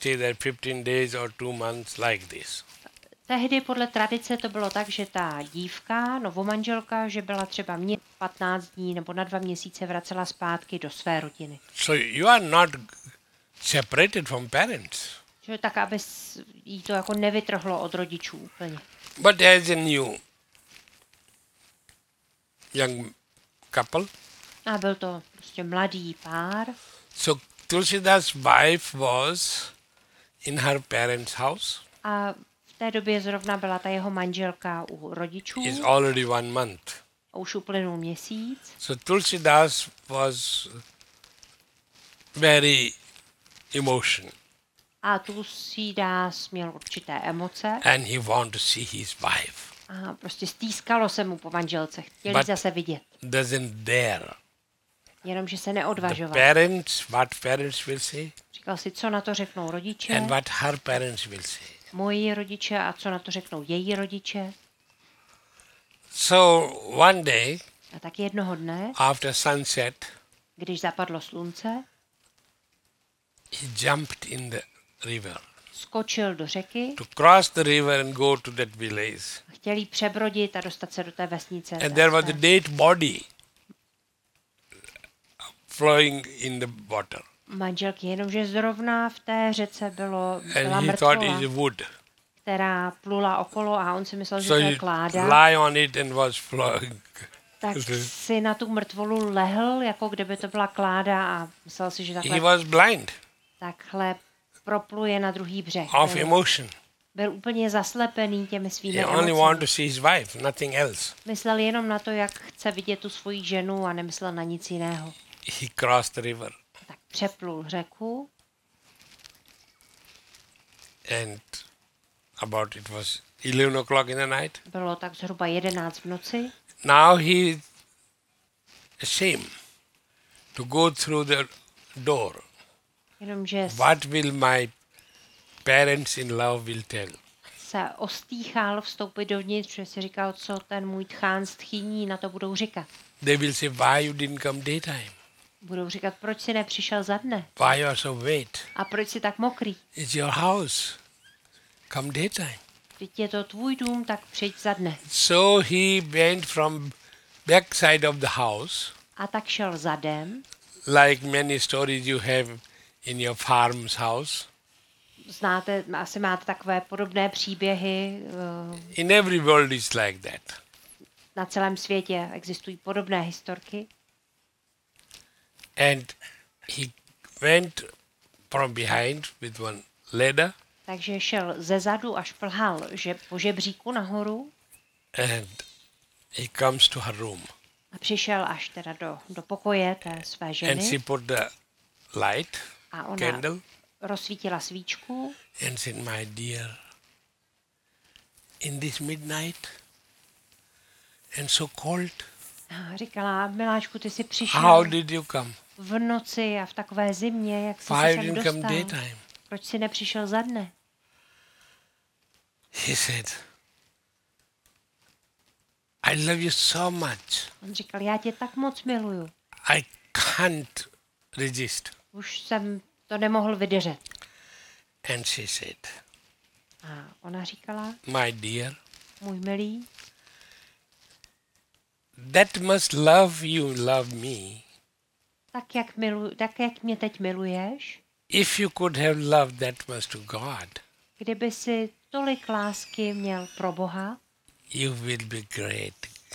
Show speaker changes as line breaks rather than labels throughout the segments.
stay there 15 days or 2 months like this.
Tehdy podle tradice to bylo tak, že ta dívka, novomanželka, že byla třeba 15 dní nebo na 2 měsíce vracela zpátky do své rodiny.
So you are not separated from parents.
Že tak, aby jí to jako nevytrhlo od rodičů úplně.
But as a new young couple,
A byl to prostě mladý pár.
so Tulsidas' wife was in her parents' house.
A v té době zrovna byla ta jeho manželka u rodičů.
It's already 1 month.
A už uplynul měsíc.
So Tulsidas was very emotional
A Tulsidas měl určité emoce.
and he wanted to see his wife.
A prostě stýskalo se mu po manželce. Chtěl jí
But-
zase vidět.
Doesn't dare.
Jenomže se
The
neodvažoval.
parents, what parents will say
Říkal si, co na to řeknou rodiče,
and what her parents will say.
moji rodiče a co na to řeknou její rodiče.
So one day
A tak jednoho dne,
after sunset,
když zapadlo slunce,
he jumped in the river
skočil do řeky
to cross the river and go to that village.
a chtěl jí přebrodit a dostat se do té vesnice.
And there was a dead body flowing in the water.
Manželky, jenomže zrovna v té řece byla
And he thought
mrtvola,
it's wood.
která plula okolo a on si myslel, že
So
to je
he
kláda.
lie on it and was flowing.
Tak si na tu mrtvolu lehl, jako kdyby to byla kláda a myslel si, že
He
takhle,
was blind
takhle propluje na druhý břeh.
of emotion.
Byl úplně zaslepený těmi svými
He only wanted
emocemi.
to see his wife, nothing else.
Myslel jenom na to, jak chce vidět tu svoji ženu a nemyslel na nic jiného.
He crossed the river
Tak přeplul řeku
and about it was 11 o'clock in the night.
bylo tak zhruba 11 v noci.
Now he is ashamed to go through the door.
Jenomže
What will my parents in love will tell?
se ostýchal vstoupit dovnitř, protože si říkal, co ten můj tchán s tchýní na to budou říkat.
They will say, why you didn't come daytime?
Budou říkat, proč si nepřišel za dne?
Why you are so wet?
A proč si tak mokrý?
It's your house. Come daytime.
Teď je to tvůj dům, tak přijď za dne.
So he went from back side of the house,
A tak šel zadem.
like many stories you have in your farm's house.
Znáte, asi máte takové podobné příběhy.
In every world it's like that.
Na celém světě existují podobné historky.
And he went from behind with one ladder
Takže šel ze zadu a šplhal po žebříku nahoru
and he comes to her room.
a přišel až teda do pokoje té své
And
ženy
she put the light,
a ona
candle,
rozsvítila svíčku
and said, my dear, in this midnight and so cold,
a říkala, miláčku, ty jsi
how
přišel
did you come?
v noci a v takové zimě, jak jsi
Why
se
you
sem
didn't come
dostal?
daytime?
Proč jsi nepřišel za dne?
He said, I love you so much.
On říkal, já tě tak moc miluju.
I can't resist.
Už jsem to nemohl vydržet.
And she said,
A ona říkala,
my dear,
můj milý,
that must love you, love me.
tak jak mě teď miluješ,
If you could have loved that much to God,
kdyby si tolik lásky měl pro Boha,
you will be great.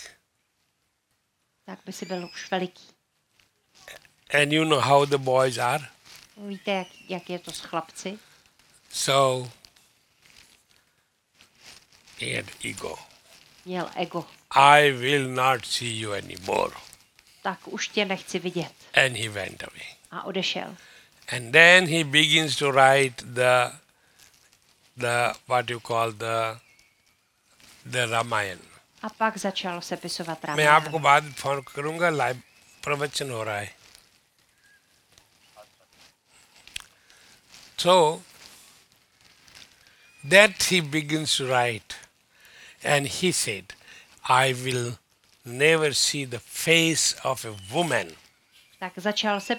tak by si byl už veliký.
And you know how the boys are.
Víte, jak je to s chlapci?
So he had ego.
Měl ego.
I will not see you anymore.
Tak už tě nechci vidět.
And he went away.
A odešel.
And then he begins to write the what you call the Ramayana.
A pak začal sepisovat
मैं आपको
Ramayana.
बाद फोन करूंगा लाइव प्रवचन हो रहा है so that he begins to write and he said I will never see the face of a woman
Tak začal